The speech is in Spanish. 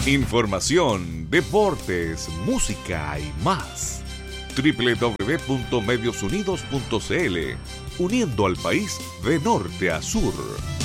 Información, deportes, música y más. www.mediosunidos.cl, uniendo al país de norte a sur.